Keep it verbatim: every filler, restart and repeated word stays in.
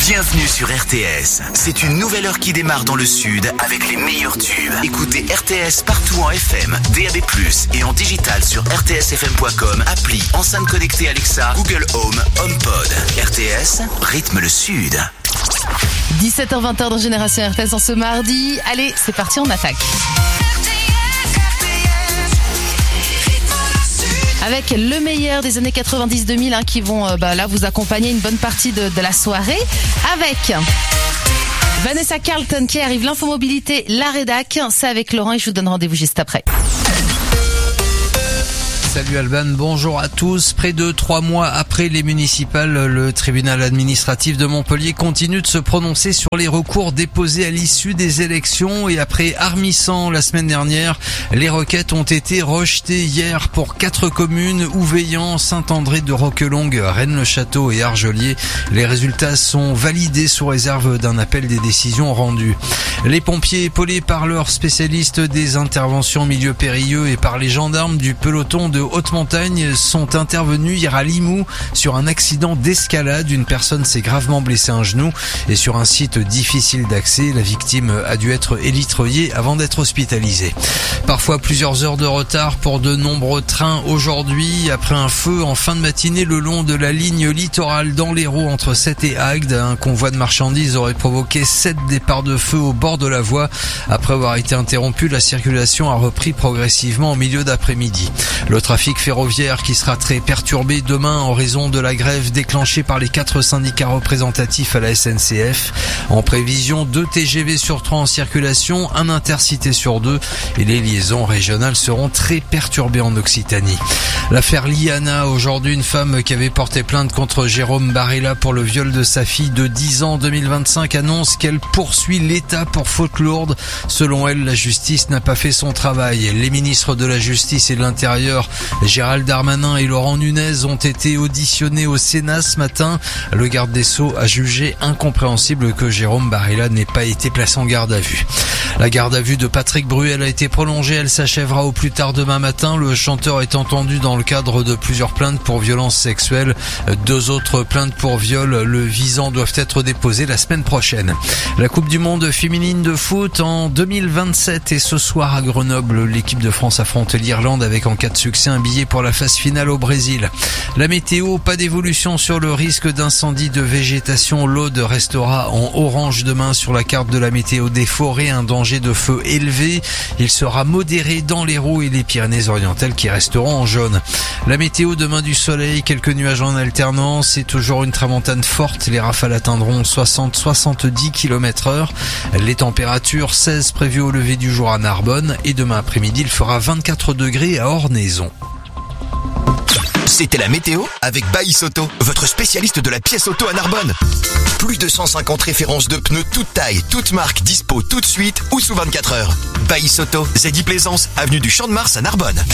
Bienvenue sur R T S. C'est une nouvelle heure qui démarre dans le sud avec les meilleurs tubes. Écoutez R T S partout en F M, D A B plus, et en digital sur r t s f m point com, appli, enceinte connectée Alexa, Google Home, HomePod. R T S, rythme le sud. dix-sept heures vingt dans Génération R T S en ce mardi. Allez, c'est parti, on attaque. Avec le meilleur des années quatre-vingt-dix deux mille hein, qui vont euh, bah, là vous accompagner une bonne partie de, de la soirée. Avec Vanessa Carlton qui arrive, l'infomobilité, la rédac. C'est avec Laurent et je vous donne rendez-vous juste après. Salut Alban, bonjour à tous. Près de trois mois après les municipales, le tribunal administratif de Montpellier continue de se prononcer sur les recours déposés à l'issue des élections et après Armissant la semaine dernière, les requêtes ont été rejetées hier pour quatre communes, Ouveillan, Saint-André de Roquelongue, Rennes-le-Château et Argelier. Les résultats sont validés sous réserve d'un appel des décisions rendues. Les pompiers épaulés par leurs spécialistes des interventions en milieu périlleux et par les gendarmes du peloton de haute montagne sont intervenus hier à Limoux sur un accident d'escalade. Une personne s'est gravement blessée à un genou et sur un site difficile d'accès, la victime a dû être élitroyée avant d'être hospitalisée. Parfois plusieurs heures de retard pour de nombreux trains aujourd'hui après un feu en fin de matinée le long de la ligne littorale dans l'Hérault entre Sète et Agde. Un convoi de marchandises aurait provoqué sept départs de feu au bord de la voie. Après avoir été interrompu, la circulation a repris progressivement au milieu d'après-midi. Le trafic ferroviaire qui sera très perturbé demain en raison de la grève déclenchée par les quatre syndicats représentatifs à la S N C F. En prévision, deux T G V sur trois en circulation, un intercité sur deux et les liaisons régionales seront très perturbées en Occitanie. L'affaire Liana, aujourd'hui une femme qui avait porté plainte contre Jérôme Barella pour le viol de sa fille de dix ans en deux mille vingt-cinq annonce qu'elle poursuit l'État pour faute lourde. Selon elle, la justice n'a pas fait son travail. Les ministres de la Justice et de l'Intérieur, Gérald Darmanin et Laurent Nunez, ont été auditionnés au Sénat ce matin. Le garde des Sceaux a jugé incompréhensible que Jérôme Barella n'ait pas été placé en garde à vue. La garde à vue de Patrick Bruel a été prolongée, elle s'achèvera au plus tard demain matin. Le chanteur est entendu dans le cadre de plusieurs plaintes pour violences sexuelles. Deux autres plaintes pour viol le visant doivent être déposées la semaine prochaine. La Coupe du Monde féminine de foot en deux mille vingt-sept et ce soir à Grenoble, l'équipe de France affronte l'Irlande avec en cas de succès un billet pour la phase finale au Brésil. La météo, pas d'évolution sur le risque d'incendie de végétation. L'Aude restera en orange demain sur la carte de la météo des forêts, un danger de feu élevé. Il sera modéré dans l'Hérault et les Pyrénées-Orientales qui resteront en jaune. La météo demain du soleil, quelques nuages en alternance et toujours une tramontane forte. Les rafales atteindront soixante à soixante-dix kilomètres heure. Les températures seize prévues au lever du jour à Narbonne et demain après-midi il fera vingt-quatre degrés à Ornaison. C'était la météo avec Baïs Auto, votre spécialiste de la pièce auto à Narbonne. Plus de cent cinquante références de pneus toutes tailles, toutes marques, dispo tout de suite ou sous vingt-quatre heures. Baïs Auto, Zeddy Plaisance, avenue du Champ de Mars à Narbonne.